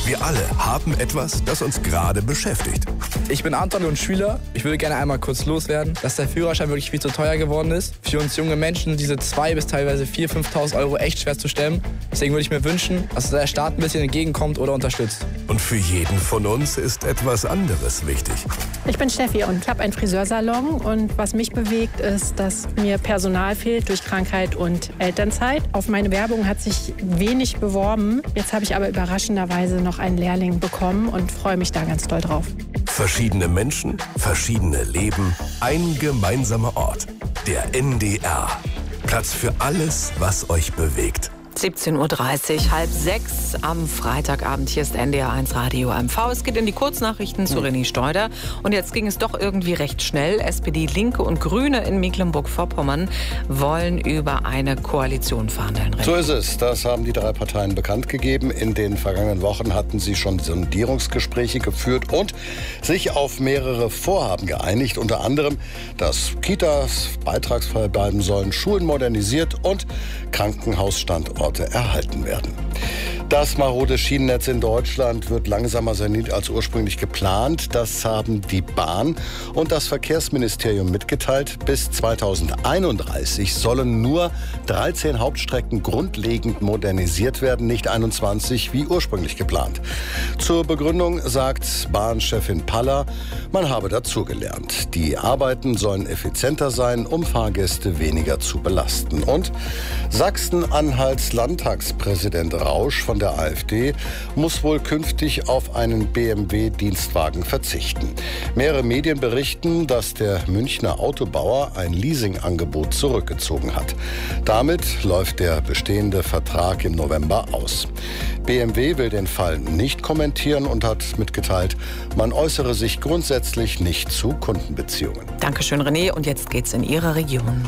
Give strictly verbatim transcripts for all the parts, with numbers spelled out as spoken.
Wir alle haben etwas, das uns gerade beschäftigt. Ich bin Anton und Schüler. Ich würde gerne einmal kurz loswerden, dass der Führerschein wirklich viel zu teuer geworden ist. Für uns junge Menschen diese zwei bis teilweise viertausend, fünftausend Euro echt schwer zu stemmen. Deswegen würde ich mir wünschen, dass der Staat ein bisschen entgegenkommt oder unterstützt. Und für jeden von uns ist etwas anderes wichtig. Ich bin Steffi und ich habe einen Friseursalon. Und was mich bewegt, ist, dass mir Personal fehlt durch Krankheit und Elternzeit. Auf meine Werbung hat sich wenig beworben. Jetzt habe ich aber überraschenderweise noch einen Lehrling bekommen und freue mich da ganz doll drauf. Verschiedene Menschen, verschiedene Leben, ein gemeinsamer Ort. Der N D R. Platz für alles, was euch bewegt. siebzehn Uhr dreißig, halb sechs am Freitagabend. Hier ist N D R eins Radio M V. Es geht in die Kurznachrichten zu René Steuder. Und jetzt ging es doch irgendwie recht schnell. S P D, Linke und Grüne in Mecklenburg-Vorpommern wollen über eine Koalition verhandeln. So ist es. Das haben die drei Parteien bekannt gegeben. In den vergangenen Wochen hatten sie schon Sondierungsgespräche geführt und sich auf mehrere Vorhaben geeinigt. Unter anderem, dass Kitas beitragsfrei bleiben sollen, Schulen modernisiert und Krankenhausstandorte erhalten werden. Das marode Schienennetz in Deutschland wird langsamer saniert als ursprünglich geplant. Das haben die Bahn und das Verkehrsministerium mitgeteilt. Bis zweitausendeinunddreißig sollen nur dreizehn Hauptstrecken grundlegend modernisiert werden, nicht einundzwanzig wie ursprünglich geplant. Zur Begründung sagt Bahnchefin Paller, man habe dazugelernt. Die Arbeiten sollen effizienter sein, um Fahrgäste weniger zu belasten. Und Sachsen-Anhalts Landtagspräsident Rausch von der AfD muss wohl künftig auf einen B M W-Dienstwagen verzichten. Mehrere Medien berichten, dass der Münchner Autobauer ein Leasingangebot zurückgezogen hat. Damit läuft der bestehende Vertrag im November aus. B M W will den Fall nicht kommentieren und hat mitgeteilt, man äußere sich grundsätzlich nicht zu Kundenbeziehungen. Dankeschön, René. Und jetzt geht's in Ihre Region.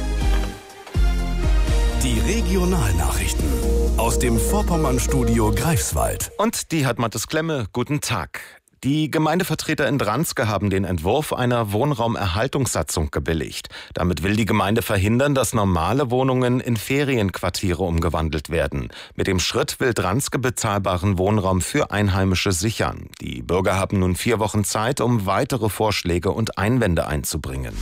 Die Regionalnachrichten aus dem Vorpommern-Studio Greifswald. Und die hat Mathis Klemme. Guten Tag. Die Gemeindevertreter in Dranske haben den Entwurf einer Wohnraumerhaltungssatzung gebilligt. Damit will die Gemeinde verhindern, dass normale Wohnungen in Ferienquartiere umgewandelt werden. Mit dem Schritt will Dranske bezahlbaren Wohnraum für Einheimische sichern. Die Bürger haben nun vier Wochen Zeit, um weitere Vorschläge und Einwände einzubringen.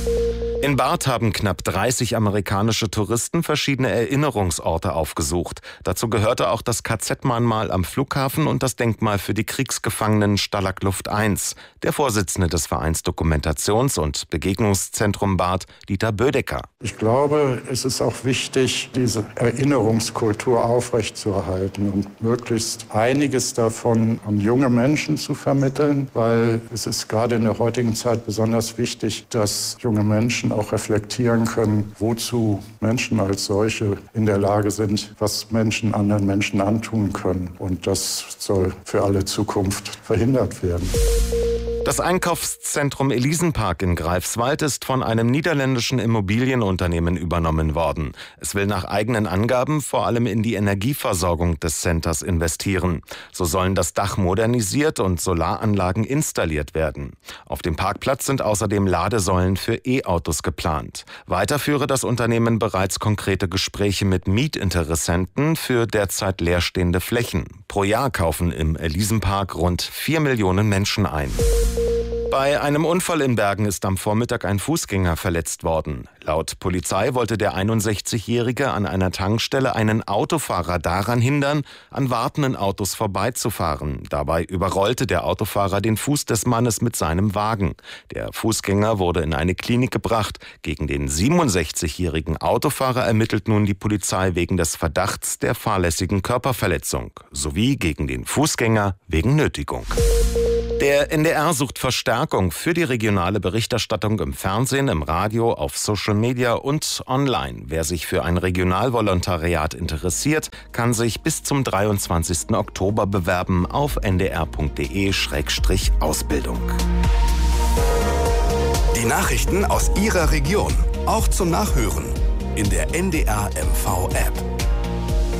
In Barth haben knapp dreißig amerikanische Touristen verschiedene Erinnerungsorte aufgesucht. Dazu gehörte auch das K Z-Mahnmal am Flughafen und das Denkmal für die Kriegsgefangenen Stalag Luft eins. Der Vorsitzende des Vereins Dokumentations- und Begegnungszentrum Barth, Dieter Bödecker. Ich glaube, es ist auch wichtig, diese Erinnerungskultur aufrechtzuerhalten und möglichst einiges davon an junge Menschen zu vermitteln, weil es ist gerade in der heutigen Zeit besonders wichtig, dass junge Menschen auch reflektieren können, wozu Menschen als solche in der Lage sind, was Menschen anderen Menschen antun können. Und das soll für alle Zukunft verhindert werden. Das Einkaufszentrum Elisenpark in Greifswald ist von einem niederländischen Immobilienunternehmen übernommen worden. Es will nach eigenen Angaben vor allem in die Energieversorgung des Centers investieren. So sollen das Dach modernisiert und Solaranlagen installiert werden. Auf dem Parkplatz sind außerdem Ladesäulen für E-Autos geplant. Weiter führe das Unternehmen bereits konkrete Gespräche mit Mietinteressenten für derzeit leerstehende Flächen. Pro Jahr kaufen im Elisenpark rund vier Millionen Menschen ein. Bei einem Unfall in Bergen ist am Vormittag ein Fußgänger verletzt worden. Laut Polizei wollte der einundsechzigjährige an einer Tankstelle einen Autofahrer daran hindern, an wartenden Autos vorbeizufahren. Dabei überrollte der Autofahrer den Fuß des Mannes mit seinem Wagen. Der Fußgänger wurde in eine Klinik gebracht. Gegen den siebenundsechzigjährigen Autofahrer ermittelt nun die Polizei wegen des Verdachts der fahrlässigen Körperverletzung sowie gegen den Fußgänger wegen Nötigung. Der N D R sucht Verstärkung für die regionale Berichterstattung im Fernsehen, im Radio, auf Social Media und online. Wer sich für ein Regionalvolontariat interessiert, kann sich bis zum dreiundzwanzigsten Oktober bewerben auf n d r punkt d e Schrägstrich Ausbildung. Die Nachrichten aus Ihrer Region, auch zum Nachhören in der N D R M V App.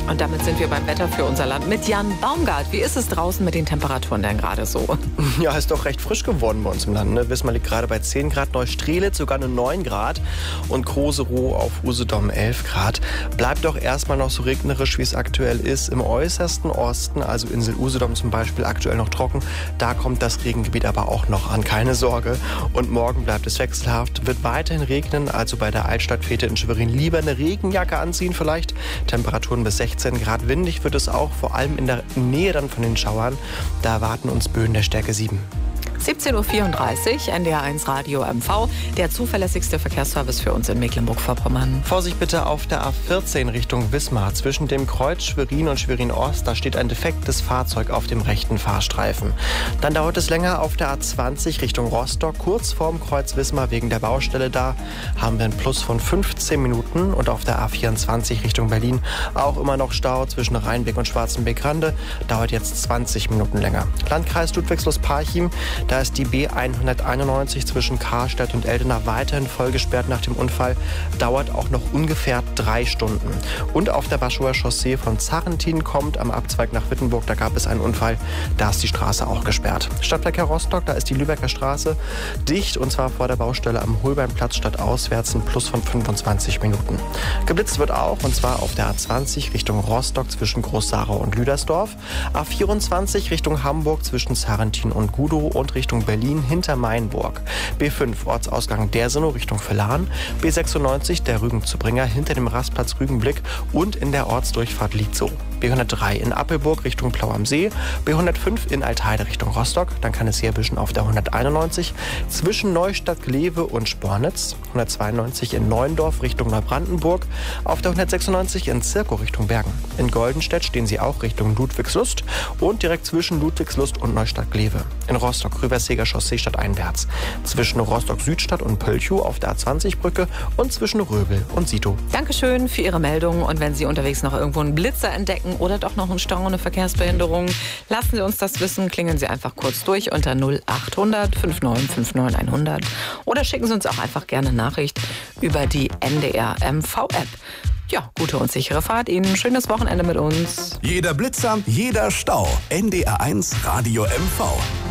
Und damit sind wir beim Wetter für unser Land mit Jan Baumgart. Wie ist es draußen mit den Temperaturen denn gerade so? Ja, ist doch recht frisch geworden bei uns im Land. Ne? Wismar liegt gerade bei zehn Grad, Neustrelitz sogar nur neun Grad und Kroserow auf Usedom elf Grad. Bleibt doch erstmal noch so regnerisch, wie es aktuell ist. Im äußersten Osten, also Insel Usedom zum Beispiel, aktuell noch trocken. Da kommt das Regengebiet aber auch noch an, keine Sorge. Und morgen bleibt es wechselhaft, wird weiterhin regnen, also bei der Altstadtfete in Schwerin lieber eine Regenjacke anziehen vielleicht. Temperaturen bis sechzehn Grad, windig wird es auch, vor allem in der Nähe dann von den Schauern. Da erwarten uns Böen der Stärke sieben. siebzehn Uhr vierunddreißig, N D R eins Radio M V, der zuverlässigste Verkehrsservice für uns in Mecklenburg-Vorpommern. Vorsicht bitte auf der A vierzehn Richtung Wismar. Zwischen dem Kreuz Schwerin und Schwerin-Ost, da steht ein defektes Fahrzeug auf dem rechten Fahrstreifen. Dann dauert es länger auf der A zwanzig Richtung Rostock. Kurz vorm Kreuz Wismar wegen der Baustelle da haben wir einen Plus von fünfzehn Minuten. Und auf der A vierundzwanzig Richtung Berlin auch immer noch Stau zwischen Rheinbeck und Schwarzenbeck-Rande. Dauert jetzt zwanzig Minuten länger. Landkreis Ludwigslust-Parchim. Da ist die B hunderteinundneunzig zwischen Karstadt und Eldena weiterhin voll gesperrt nach dem Unfall. Dauert auch noch ungefähr drei Stunden. Und auf der Baschower Chaussee von Zarrentin kommt am Abzweig nach Wittenburg. Da gab es einen Unfall. Da ist die Straße auch gesperrt. Stadtverkehr Rostock, da ist die Lübecker Straße dicht. Und zwar vor der Baustelle am Holbeinplatz stadtauswärts ein Plus von fünfundzwanzig Minuten. Geblitzt wird auch, und zwar auf der A zwanzig Richtung Rostock zwischen Groß-Sarau und Lüdersdorf. A vierundzwanzig Richtung Hamburg zwischen Zarrentin und Gudow und Richtung Berlin hinter Mainburg. B fünf Ortsausgang Dersenow Richtung Villahn. B sechsundneunzig der Rügen zu Bringer hinter dem Rastplatz Rügenblick und in der Ortsdurchfahrt Lietzow. B hundertdrei in Appelburg Richtung Plau am See. B hundertfünf in Altheide Richtung Rostock. Dann kann es hier erwischen auf der hunderteinundneunzig zwischen Neustadt, Glewe und Spornitz. hundertzweiundneunzig in Neuendorf Richtung Neubrandenburg. Auf der hundertsechsundneunzig in Zirkow Richtung Bergen. In Goldenstedt stehen sie auch Richtung Ludwigslust und direkt zwischen Ludwigslust und Neustadt-Glewe. In Rostock Rüberseger Chaussee stadteinwärts. Zwischen Rostock-Südstadt und Pölchow auf der A zwanzig Brücke und zwischen Röbel und Sito. Dankeschön für Ihre Meldung. Und wenn Sie unterwegs noch irgendwo einen Blitzer entdecken oder doch noch einen Stau und eine Verkehrsbehinderung, lassen Sie uns das wissen. Klingeln Sie einfach kurz durch unter null achthundert fünfundneunzig fünfundneunzig hundert oder schicken Sie uns auch einfach gerne eine Nachricht über die N D R M V-App. Ja, gute und sichere Fahrt Ihnen. Schönes Wochenende mit uns. Jeder Blitzer, jeder Stau. N D R eins Radio M V.